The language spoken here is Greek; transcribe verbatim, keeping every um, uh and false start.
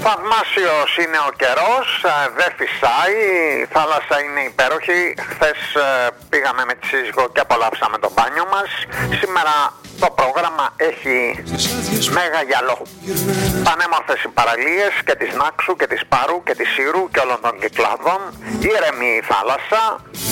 Θαυμάσιος είναι ο καιρός, δεν φυσάει, η θάλασσα είναι υπέροχη. Χθες πήγαμε με τη σύζυγο και απολαύσαμε το μπάνιο μας. Σήμερα το πρόγραμμα έχει μέγα γυαλό. Πανέμορφες οι παραλίες και της Νάξου και της Πάρου και της Σύρου και όλων των Κυκλάδων. Ήρεμη η θάλασσα.